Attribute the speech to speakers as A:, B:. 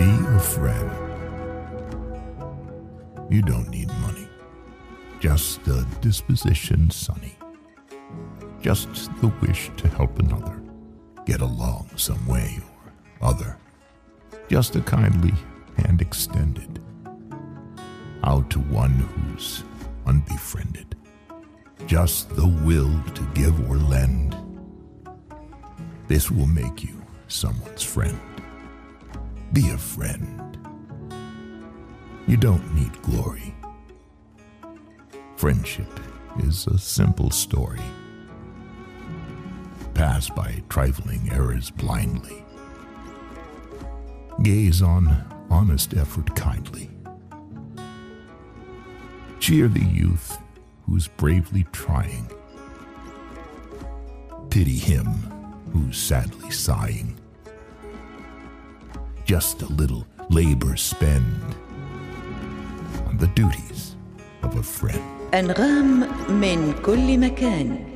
A: Be a friend. You don't need money, just a disposition sunny, just the wish to help another get along some way or other, just a kindly hand extended out to one who's unbefriended, just the will to give or lend. This will make you someone's friend. Be a friend. You don't need glory. Friendship is a simple story. Pass by trifling errors blindly. Gaze on honest effort kindly. Cheer the youth who's bravely trying. Pity him who's sadly sighing. Just a little labor spend on the duties of a friend.
B: أنغام من كل مكان.